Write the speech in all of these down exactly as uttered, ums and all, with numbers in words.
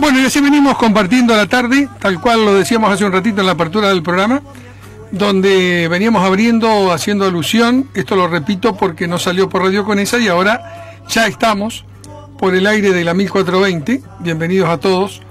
Bueno, y así venimos compartiendo la tarde, tal cual lo decíamos hace un ratito en la apertura del programa, donde veníamos abriendo, haciendo alusión, esto lo repito porque no salió por Radio Conesa y ahora ya estamos por el aire de la mil cuatrocientos veinte, bienvenidos a todos,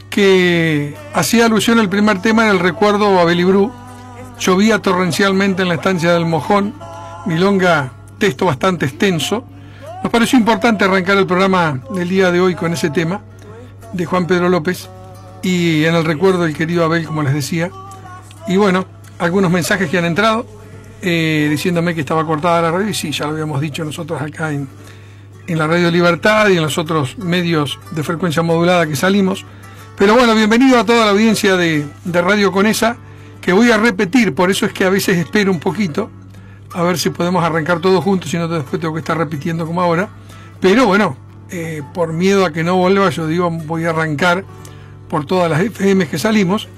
que hacía alusión al primer tema en el recuerdo a Belibrú. Llovía torrencialmente en la estancia del Mojón, milonga, texto bastante extenso. Nos pareció importante arrancar el programa del día de hoy con ese tema de Juan Pedro López y en el recuerdo del querido Abel, como les decía. Y bueno, algunos mensajes que han entrado eh, diciéndome que estaba cortada la radio, y sí, ya lo habíamos dicho nosotros acá en, en la Radio Libertad y en los otros medios de frecuencia modulada que salimos. Pero bueno, bienvenido a toda la audiencia de, de Radio Conesa, que voy a repetir, por eso es que a veces espero un poquito, a ver si podemos arrancar todos juntos, si no después tengo que estar repitiendo como ahora. Pero bueno, eh, por miedo a que no vuelva, yo digo, voy a arrancar por todas las F M que salimos,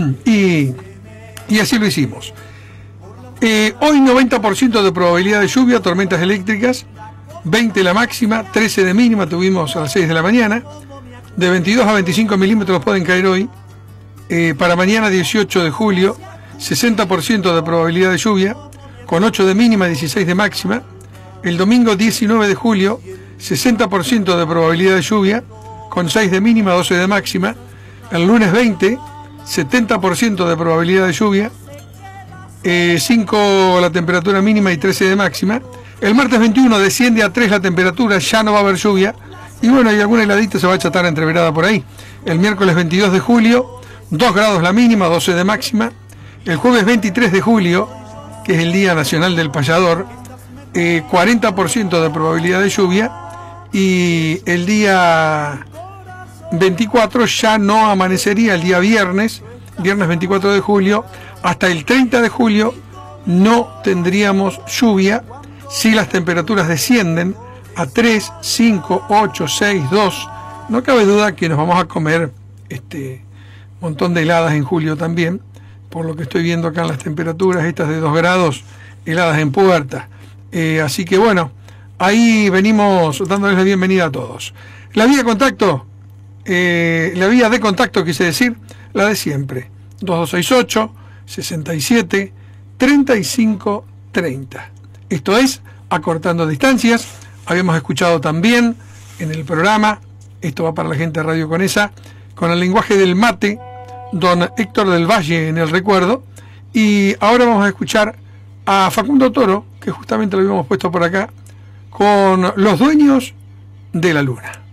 y, y así lo hicimos. Eh, hoy noventa por ciento de probabilidad de lluvia, tormentas eléctricas, veinte la máxima, trece de mínima, tuvimos a las seis de la mañana, de veintidós a veinticinco milímetros pueden caer hoy. Eh, para mañana dieciocho de julio, sesenta por ciento de probabilidad de lluvia, con ocho de mínima, dieciséis de máxima. El domingo diecinueve de julio, sesenta por ciento de probabilidad de lluvia, con seis de mínima, doce de máxima. El lunes veinte, setenta por ciento de probabilidad de lluvia, eh, cinco la temperatura mínima y trece de máxima. El martes veintiuno desciende a tres la temperatura, ya no va a haber lluvia. Y bueno, hay alguna heladita se va a chatar entreverada por ahí. El miércoles veintidós de julio, dos grados la mínima, doce de máxima. El jueves veintitrés de julio, que es el Día Nacional del Payador, eh, cuarenta por ciento de probabilidad de lluvia. Y el día veinticuatro ya no amanecería, el día viernes, viernes veinticuatro de julio, hasta el treinta de julio no tendríamos lluvia si las temperaturas descienden a tres, cinco, ocho, seis, dos. No cabe duda que nos vamos a comer este montón de heladas en julio también, por lo que estoy viendo acá en las temperaturas, estas de dos grados, heladas en puerta. Eh, así que bueno, ahí venimos dándoles la bienvenida a todos. La vía de contacto, eh, la vía de contacto quise decir, la de siempre, dos dos seis ocho, sesenta y siete, treinta y cinco, treinta. Esto es Acortando Distancias. Habíamos escuchado también en el programa, esto va para la gente de Radio Conesa, con el lenguaje del mate, don Héctor del Valle en el recuerdo. Y ahora vamos a escuchar a Facundo Toro, que justamente lo habíamos puesto por acá, con Los Dueños de la Luna.